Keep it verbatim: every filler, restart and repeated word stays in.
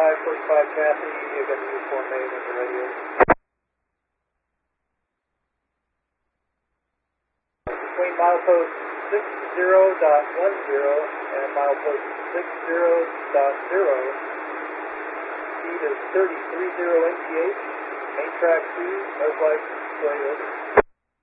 five forty-five Kathy, you're going to use four main with the radio. Between milepost six zero dot one zero and milepost six zero dot zero, speed is thirty-three zero N T H, main track two, no flight, going over.